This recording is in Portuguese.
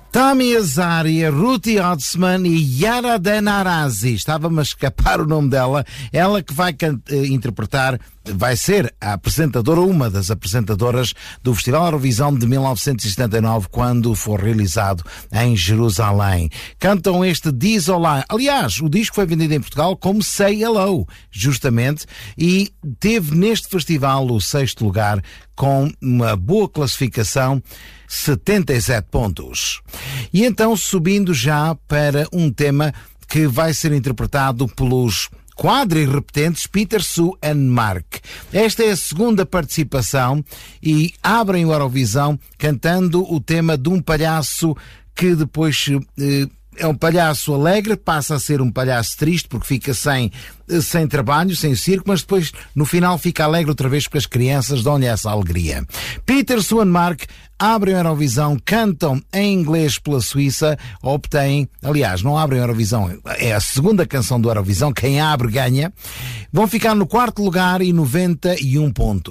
Tami Azaria, Ruti Oddsman e Yara Danarazi. Estava-me a escapar o nome dela. Ela que vai interpretar, vai ser a apresentadora, uma das apresentadoras do Festival Eurovisão de 1979, quando for realizado em Jerusalém. Cantam este Diz Olá. Aliás, o disco foi vendido em Portugal como Say Hello, justamente, e teve neste festival o 6º lugar, com uma boa classificação, 77 pontos. E então, subindo já para um tema que vai ser interpretado pelos quadrirrepetentes Peter, Sue and Mark. Esta é a segunda participação e abrem o Eurovisão cantando o tema de um palhaço que depois é um palhaço alegre, passa a ser um palhaço triste porque fica sem trabalho, sem o circo, mas depois no final fica alegre outra vez porque as crianças dão-lhe essa alegria. Peter, Sue and Mark abrem a Eurovisão, cantam em inglês pela Suíça, obtêm, aliás, não abrem a Eurovisão, é a segunda canção do Eurovisão, quem abre ganha. Vão ficar no 4º lugar e 91 pontos.